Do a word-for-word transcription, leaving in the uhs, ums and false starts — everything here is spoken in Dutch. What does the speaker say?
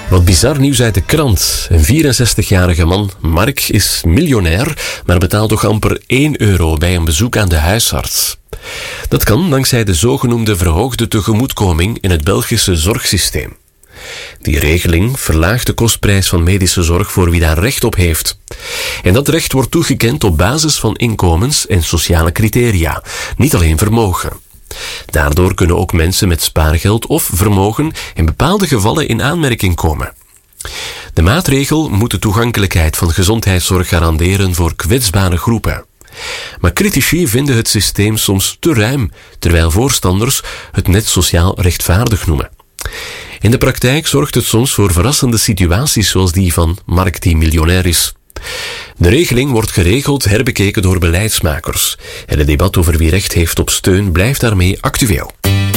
Wat bizar nieuws uit de krant. Een vierenzestigjarige man, Mark, is miljonair, maar betaalt toch amper één euro bij een bezoek aan de huisarts. Dat kan dankzij de zogenoemde verhoogde tegemoetkoming in het Belgische zorgsysteem. Die regeling verlaagt de kostprijs van medische zorg voor wie daar recht op heeft. En dat recht wordt toegekend op basis van inkomens en sociale criteria, niet alleen vermogen. Daardoor kunnen ook mensen met spaargeld of vermogen in bepaalde gevallen in aanmerking komen. De maatregel moet de toegankelijkheid van gezondheidszorg garanderen voor kwetsbare groepen. Maar critici vinden het systeem soms te ruim, terwijl voorstanders het net sociaal rechtvaardig noemen. In de praktijk zorgt het soms voor verrassende situaties zoals die van Mark die miljonair is. De regeling wordt geregeld herbekeken door beleidsmakers. En het debat over wie recht heeft op steun blijft daarmee actueel.